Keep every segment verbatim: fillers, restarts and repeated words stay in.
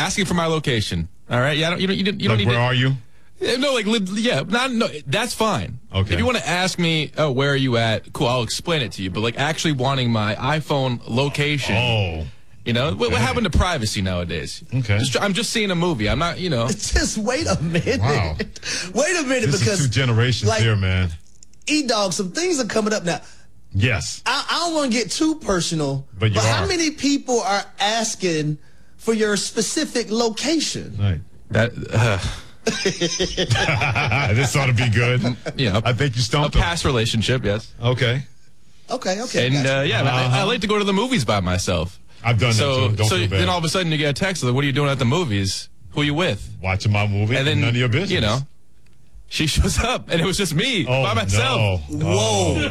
asking for my location. All right, yeah, you don't, you don't, you don't like, need. Where to, are you? No, like, yeah, not, no, that's fine. Okay. If you want to ask me, oh, where are you at? Cool, I'll explain it to you. But, like, actually wanting my iPhone location. Oh. You know, okay. what, what happened to privacy nowadays? Okay. Just, I'm just seeing a movie. I'm not, you know. Just wait a minute. Wow. Wait a minute, this because is two generations like, here, man. E-Dog, some things are coming up now. Yes. I, I don't want to get too personal, but, you but are. how many people are asking for your specific location? Right. That. Uh, this ought to be good. You know, I think you a stumped him. past relationship, yes. Okay. Okay, okay. And gotcha. uh, yeah, Uh-huh. I, I like to go to the movies by myself. I've done so, that too. Don't so feel bad. then all of a sudden you get a text like, "What are you doing at the movies? Who are you with?" Watching my movie, And then none of your business. You know, she shows up, and it was just me oh, by myself. No. Whoa.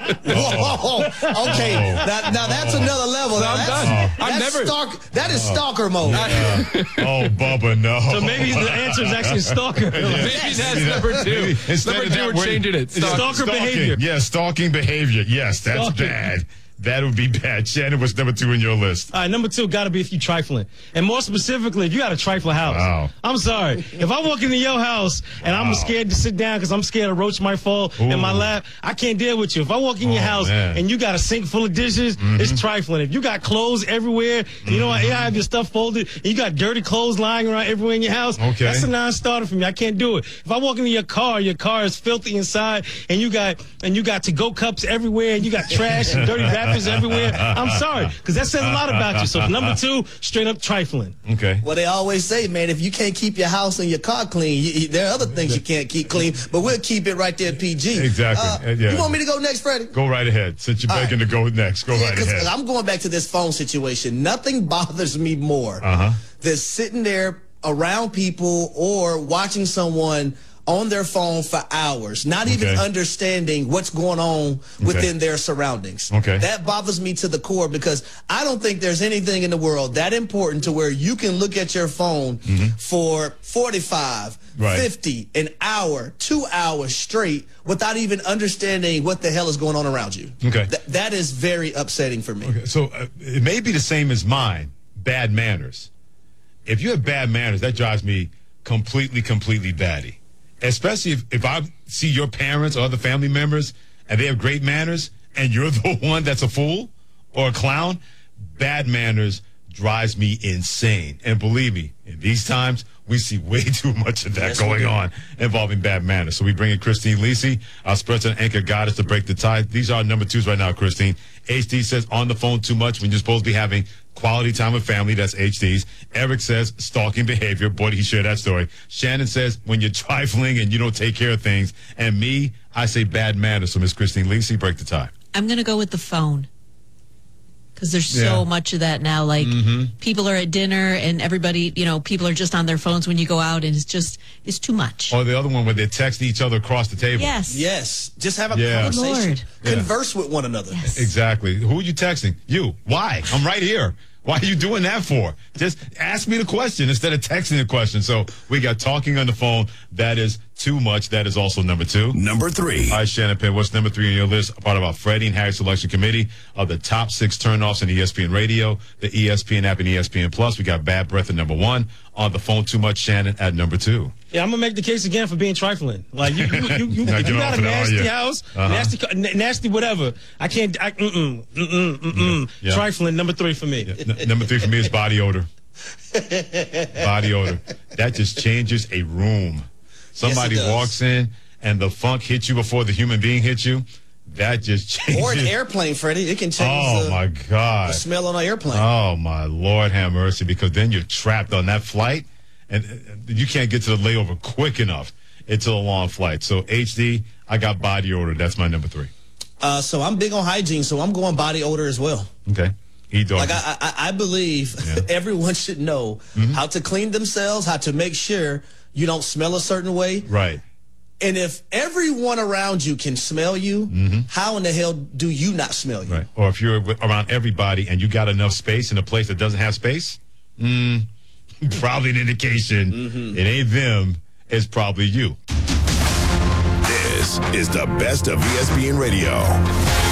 Whoa. Okay. Oh. Now, now that's another level. So Now I'm that's, done. that's I'm never. stalk, that is stalker mode. Yeah. Oh, Bubba, no. So maybe the answer is actually stalker. Maybe that's Yeah. number two. Instead number of two, that, we're we're- changing it. Stalk- Stalk- Stalker Stalking. behavior. Yeah, stalking behavior. Yes, that's Stalking. bad. That would be bad. Shannon, what's number two in your list? All right, number two, got to be if you trifling. And more specifically, if you got a trifling house. Wow. I'm sorry. If I walk into your house and I'm Wow. scared to sit down because I'm scared a roach might fall Ooh. in my lap, I can't deal with you. If I walk in your Oh, house man. and you got a sink full of dishes, Mm-hmm. it's trifling. If you got clothes everywhere, you know, you have your stuff folded, and you got dirty clothes lying around everywhere in your house, Okay. that's a non-starter for me. I can't do it. If I walk into your car, your car is filthy inside, and you got and you got to-go cups everywhere, and you got trash and dirty wrappers everywhere, I'm sorry, because that says a lot about you. So number two, straight up trifling. Okay. Well, they always say, man, if you can't keep your house and your car clean, you, you, there are other things you can't keep clean, but we'll keep it right there P G. Exactly. Uh, Uh, yeah. You want me to go next, Freddie? Go right ahead. Since you're All begging to go next, go Yeah, right 'cause ahead. I'm going back to this phone situation. Nothing bothers me more Uh-huh. than sitting there around people or watching someone on their phone for hours, not even Okay. understanding what's going on within their surroundings. Okay. That bothers me to the core because I don't think there's anything in the world that important to where you can look at your phone for forty-five, Right. fifty, an hour, two hours straight without even understanding what the hell is going on around you. Okay. Th- that is very upsetting for me. Okay, so uh, it may be the same as mine, bad manners. If you have bad manners, that drives me completely, completely batty. Especially if, if I see your parents or other family members and they have great manners and you're the one that's a fool or a clown, bad manners drives me insane. And believe me, in these times, we see way too much of that Yes, we going do. on involving bad manners. So we bring in Christine Lisi, our Spreading Anchor Goddess to break the tie. These are our number twos right now, Christine. H D says on the phone too much when you're supposed to be having quality time with family. That's H D's. Eric says stalking behavior. Boy, did he share that story. Shannon says when you're trifling and you don't take care of things. And me, I say bad manners. So Miss Christine Lisi, break the tie. I'm going to go with the phone. Because there's Yeah. so much of that now. Like, Mm-hmm. people are at dinner and everybody, you know, people are just on their phones when you go out, and it's just, it's too much. Or the other one where they text each other across the table. Yes. Yes. Just have a Yeah. conversation. Lord. Yeah. Converse with one another. Yes. Exactly. Who are you texting? You. Why? I'm right here. Why are you doing that for? Just ask me the question instead of texting the question. So we got talking on the phone. That is too much. That is also number two. Number three. All right, Shannon Penn, what's number three on your list? A part of our Freddie and Harry Selection Committee of the top six turnoffs in E S P N Radio, the E S P N app, and E S P N Plus. We got bad breath at number one. On the phone too much, Shannon, at number two. Yeah, I'm gonna make the case again for being trifling. Like you, you, you, you, Now if get you off got a of that, are nasty you? house, Uh-huh. nasty, ca- n- nasty, whatever. I can't. I, mm-mm, mm-mm, mm-mm. Yeah. Trifling, number three for me. N- number three for me is body odor. Body odor. That just changes a room. Somebody Yes, it does. walks in and the funk hits you before the human being hits you. That just changes. Or an airplane, Freddie. It can change Oh, the, my the God. smell on an airplane. Oh, my Lord have mercy, because then you're trapped on that flight, and uh, you can't get to the layover quick enough. It's a long flight. So, H D, I got body odor. That's my number three. Uh, so I'm big on hygiene, so I'm going body odor as well. Okay. E-dog. Like I, I, I believe Yeah. everyone should know how to clean themselves, how to make sure you don't smell a certain way. Right. And if everyone around you can smell you, how in the hell do you not smell you? Right. Or if you're with- around everybody and you got enough space in a place that doesn't have space, mm, probably an indication it ain't them, it's probably you. This is the best of E S P N Radio.